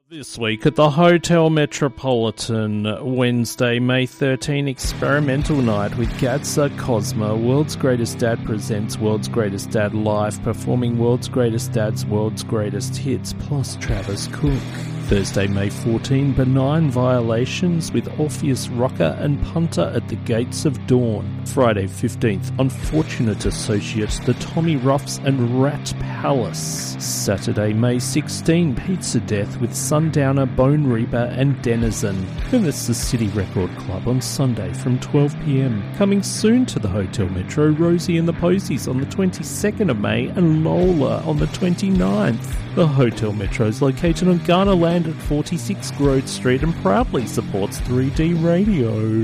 This week at the Hotel Metropolitan, Wednesday, May 13, Experimental Night with Gadza Cosma. World's Greatest Dad presents World's Greatest Dad Live, performing World's Greatest Dad's World's Greatest Hits, plus Travis Cook. Thursday, May 14, Benign Violations with Orpheus Rocker and Punter at the Gates of Dawn. Friday 15th, Unfortunate Associates, the Tommy Ruffs and Rat Palace. Saturday, May 16, Pizza Death with Sundowner, Bone Reaper and Denizen. Then it's the City Record Club on Sunday from 12 p.m. Coming soon to the Hotel Metro, Rosie and the Posies on the 22nd of May and Lola on the 29th. The Hotel Metro is located on Garner Land at 46 Grove Street and proudly supports 3D Radio.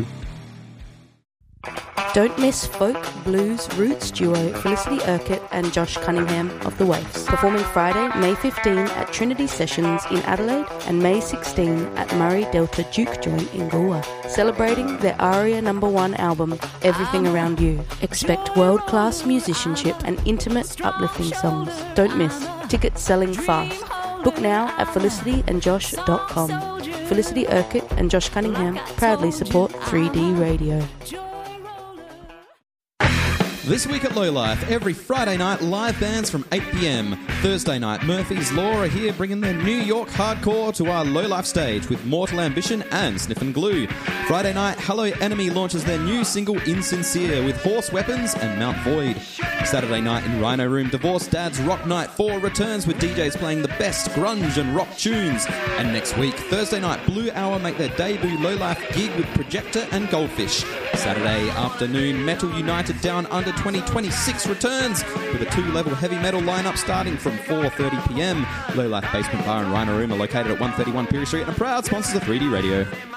Don't miss folk, blues, roots duo Felicity Urquhart and Josh Cunningham of The Waifs, performing Friday, May 15 at Trinity Sessions in Adelaide and May 16 at Murray Delta Duke Joint in Goa, celebrating their ARIA #1 album, Everything Around You. Expect world-class musicianship and intimate, uplifting songs. Don't miss. Tickets selling fast. Book now at felicityandjosh.com. Felicity Urquhart and Josh Cunningham proudly support 3D Radio. This week at Low Life, every Friday night, live bands from 8 p.m. Thursday night, Murphy's Law are here bringing their New York hardcore to our Low Life stage with Mortal Ambition and Sniffin' Glue. Friday night, Hello Enemy launches their new single Insincere with Horse Weapons and Mount Void. Saturday night in Rhino Room, Divorced Dad's Rock Night 4 returns with DJs playing the best grunge and rock tunes. And next week, Thursday night, Blue Hour make their debut Low Life gig with Projector and Goldfish. Saturday afternoon, Metal United Down Under 2026 returns with a 2-level heavy metal lineup starting from 4:30 p.m. Low Life Basement Bar and Rhino Room are located at 131 Pirie Street and are proud sponsors of 3D Radio.